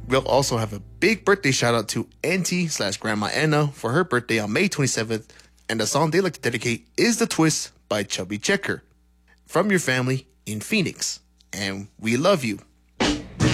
We'll also have a big birthday shout out to Auntie/Grandma Anna for her birthday on May 27th, and the song they like to dedicate is The Twist by Chubby Checker. From your family in Phoenix. And we love you.